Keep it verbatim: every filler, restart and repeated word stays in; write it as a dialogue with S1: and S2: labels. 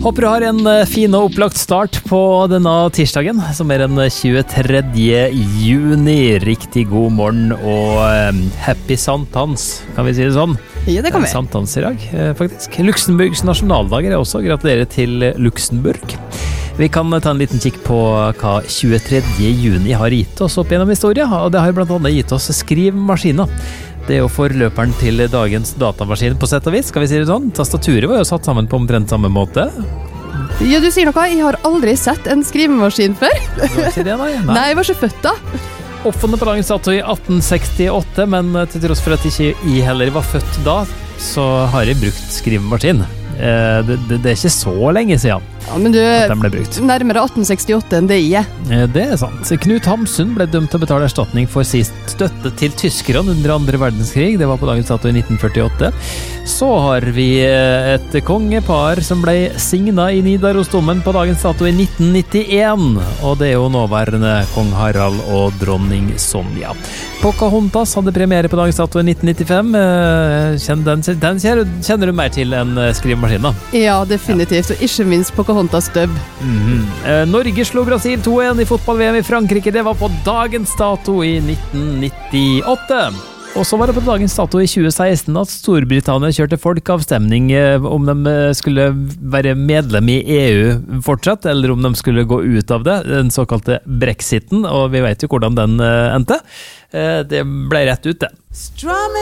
S1: Håper du har en fin og opplagt start på denne tirsdagen, som er den tjuetredje juni. Riktig god morgen og happy sankthans, kan vi si det sånn?
S2: Ja, det kan vi.
S1: Sankthans i dag, faktisk. Luxemburgs nasjonaldag er også. Gratulerer til Luxemburg. Vi kan ta en liten kikk på hva tjuetredje juni har gitt oss opp gjennom historien, og det har blant annet gitt oss skrivemaskiner. Det er jo forløperen til dagens datamaskin på sett og vis, skal vi si det sånn. Tastaturet var jo satt sammen på omtrent samme måte.
S2: Ja, du sier noe. Jeg har aldri sett en skrivemaskin før.
S1: Du har ikke det, nei?
S2: Nei, jeg var ikke født da.
S1: Oppfunnet på dagens dato i atten sekstiåtte, men til tross for at ikke jeg heller var født da, så har jeg brukt skrivemaskin. Det, det, det er ikke så lenge siden
S2: ja, men du,
S1: at den ble brukt.
S2: Nærmere atten sekstiåtte enn det jeg er.
S1: Det er sant. Knut Hamsun ble dømt til å betale erstatning for sist støtte til tyskerne under andre verdenskrig. Det var på dagens dato i nitten førtiåtte. Så har vi et kongepar som ble signet i Nidarosdomen på dagens dato i nitten nittien. Og det er jo nåværende kong Harald og dronning Sonja. Pocahontas hadde premiere på dagens dato i nitten nittifem. Den, den kjenner du mer til enn skrivemaskinen da?
S2: Ja, definitivt. Og ikke minst Pocahontas dub.
S1: Mm-hmm. eh, Norge slo Brasil to en i fotball-V M i Frankrike. Det var på dagens dato i nitten nittiåtte. Og så var det på dagens dato i tjue seksten at Storbritannia kjørte folkeavstemning om de skulle være medlem i E U fortsatt, eller om de skulle gå ut av det, den såkalte Brexiten, og vi vet jo hvordan den endte. Det ble rett ut, det.